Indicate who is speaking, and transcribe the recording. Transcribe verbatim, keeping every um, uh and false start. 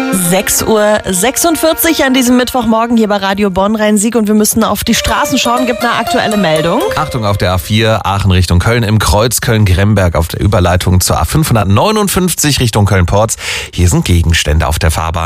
Speaker 1: sechs Uhr sechsundvierzig an diesem Mittwochmorgen hier bei Radio Bonn-Rhein-Sieg und wir müssen auf die Straßen schauen. Gibt eine aktuelle Meldung.
Speaker 2: Achtung auf der A vier, Aachen Richtung Köln, im Kreuz Köln-Gremberg auf der Überleitung zur A fünfhundertneunundfünfzig Richtung Köln-Porz. Hier sind Gegenstände auf der Fahrbahn.